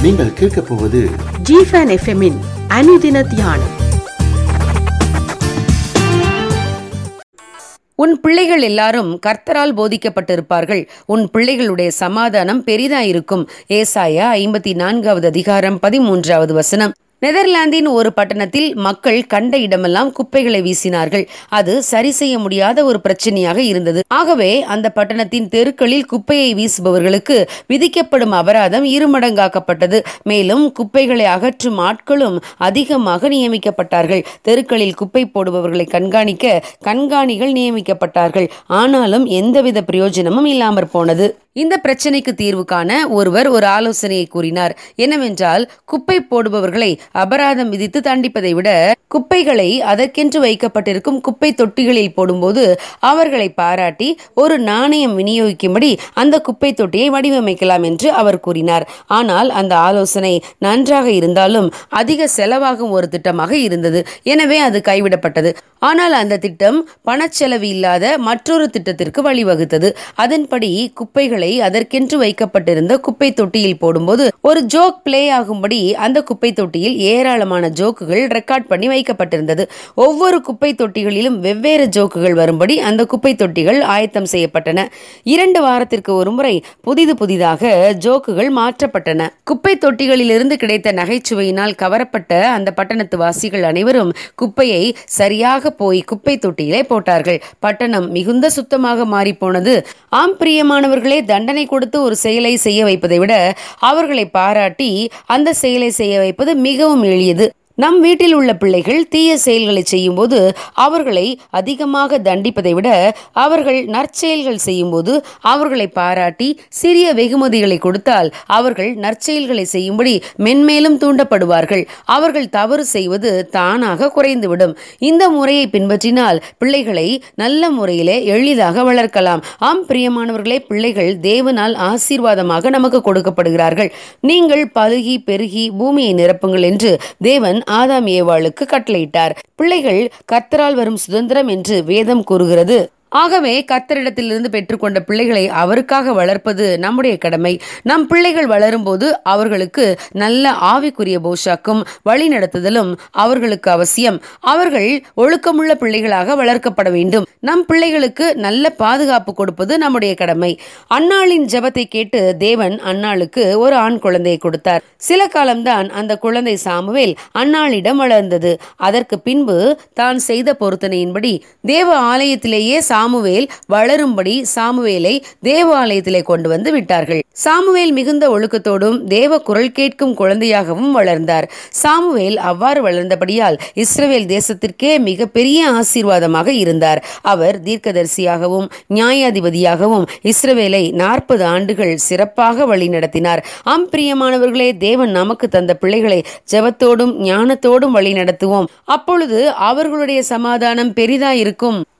நீங்கள் கேட்கப் போவது ஜிஃபன் எஃப்எம்மின் அனுதின தியானம். உன் பிள்ளைகள் எல்லாரும் கர்த்தரால் போதிக்கப்பட்டிருப்பார்கள். உன் பிள்ளைகளுடைய சமாதானம் பெரிதாயிருக்கும். ஏசாயா 54வது அதிகாரம் 13வது வசனம். நெதர்லாந்தின் ஒரு பட்டணத்தில் மக்கள் கண்ட இடமெல்லாம் குப்பைகளை வீசினார்கள். அது சரி செய்ய முடியாத ஒரு பிரச்சனையாக இருந்தது. ஆகவே அந்த பட்டணத்தின் தெருக்களில் குப்பையை வீசுபவர்களுக்கு விதிக்கப்படும் அபராதம் இருமடங்காக்கப்பட்டது. மேலும் குப்பைகளை அகற்றும் ஆட்களும் அதிகமாக நியமிக்கப்பட்டார்கள். தெருக்களில் குப்பை போடுபவர்களை கண்காணிக்க கண்காணிகள் நியமிக்கப்பட்டார்கள். ஆனாலும் எந்தவித பிரயோஜனமும் இல்லாமற் போனது. இந்த பிரச்சனைக்கு தீர்வு காண ஒருவர் ஒரு ஆலோசனையை கூறினார். என்னவென்றால், குப்பை போடுபவர்களை அபராதம் விதித்து தண்டிப்பதை விட குப்பைகளை அதற்கென்று வைக்கப்பட்டிருக்கும் குப்பை தொட்டிகளில் போடும்போது அவர்களை பாராட்டி ஒரு நாணயம் விநியோகிக்கும்படி அந்த குப்பை தொட்டியை வடிவமைக்கலாம் என்று அவர் கூறினார். ஆனால் அந்த ஆலோசனை நன்றாக இருந்தாலும் அதிக செலவாகும் ஒரு திட்டமாக இருந்தது. எனவே அது கைவிடப்பட்டது. ஆனால் அந்த திட்டம் பணச்செலவு இல்லாத மற்றொரு திட்டத்திற்கு வழிவகுத்தது. அதன்படி குப்பைகளை அதற்கென்று வைக்கப்பட்டிருந்த குப்பை தொட்டியில் போடும்போது ஒரு ஜோக் பிளே ஆகும்படி அந்த குப்பை தொட்டியில் ஏராளமான ஜோக்குகள் ரெக்கார்ட் பண்ணி வைக்கப்பட்டிருந்தது. ஒவ்வொரு குப்பை தொட்டிகளிலும் வெவ்வேறு ஜோக்குகள் வரும்படி அந்த குப்பை தொட்டிகள் ஆயத்தம் செய்யப்பட்டன. 2 வாரத்திற்கு ஒரு முறை புதிதாக ஜோக்குகள் மாற்றப்பட்டன. குப்பை தொட்டிகளிலிருந்து கிடைத்த நகைச்சுவையினால் கவரப்பட்ட அந்த பட்டணத்து வாசிகள் அனைவரும் குப்பையை சரியாக போய் குப்பை தொட்டியிலே போட்டார்கள். பட்டணம் மிகுந்த சுத்தமாக மாறி போனது. ஆம் பிரியமானவர்களே, தண்டனை கொடுத்து ஒரு செயலை செய்ய வைப்பதை விட அவர்களை பாராட்டி அந்த செயலை செய்ய வைப்பது மிகவும் எளியது. நம் வீட்டில் உள்ள பிள்ளைகள் தீய செயல்களை செய்யும் போது அவர்களை அதிகமாக தண்டிப்பதை விட அவர்கள் நற்செயல்கள் செய்யும் போது அவர்களை பாராட்டி சிறிய வெகுமதிகளை கொடுத்தால் அவர்கள் நற்செயல்களை செய்யும்படி மென்மேலும் தூண்டப்படுவார்கள். அவர்கள் தவறு செய்வது தானாக குறைந்துவிடும். இந்த முறையை பின்பற்றினால் பிள்ளைகளை நல்ல முறையிலே எளிதாக வளர்க்கலாம். ஆம் பிரியமானவர்களே, பிள்ளைகள் தேவனால் ஆசீர்வாதமாக நமக்கு கொடுக்கப்படுகிறார்கள். நீங்கள் பலுகி பெருகி பூமியை நிரப்புங்கள் என்று தேவன் ஆதாம் ஏவாளுக்கு கட்டளையிட்டார். பிள்ளைகள் கர்த்தரால் வரும் சுதந்திரம் என்று வேதம் கூறுகிறது. ஆகவே கர்த்தரிடத்திலிருந்து பெற்றுக்கொண்ட பிள்ளைகளை அவருக்காக வளர்ப்பது நம்முடைய கடமை. நம் பிள்ளைகள் வளரும் போது அவர்களுக்கு நல்ல ஆவிக்குரிய போஷாக்கும் வழி நடத்துதலும் அவர்களுக்கு அவசியம். அவர்கள் ஒழுக்கமுள்ள பிள்ளைகளாக வளர்க்கப்பட வேண்டும். நம் பிள்ளைகளுக்கு நல்ல பாதுகாப்பு கொடுப்பது நம்முடைய கடமை. அன்னாளின் ஜெபத்தை கேட்டு தேவன் அன்னாளுக்கு ஒரு ஆண் குழந்தையை கொடுத்தார். சில காலம்தான் அந்த குழந்தை சாமுவேல் அன்னாளிடம் வளர்ந்தது. அதற்கு பின்பு தான் செய்த பொருத்தனையின்படி தேவ ஆலயத்திலேயே சாமுவேல் வளரும்படி சாமுவேலை தேவாலயத்திலே கொண்டு வந்து விட்டார்கள். சாமுவேல் மிகுந்த ஒழுக்கத்தோடும் தேவ குரல் கேட்கும் குழந்தையாகவும் வளர்ந்தார். சாமுவேல் அவ்வாறு வளர்ந்தபடியால் இஸ்ரவேல் தேசத்திற்கே மிக பெரிய ஆசீர்வாதமாக இருந்தார். அவர் தீர்க்கதரிசியாகவும் நியாயாதிபதியாகவும் இஸ்ரவேலை 40 ஆண்டுகள் சிறப்பாக வழி நடத்தினார். பிரியமானவர்களே, தேவன் நமக்கு தந்த பிள்ளைகளை ஜெபத்தோடும் ஞானத்தோடும் வழி நடத்துவோம். அப்பொழுது அவர்களுடைய சமாதானம் பெரிதாயிருக்கும்.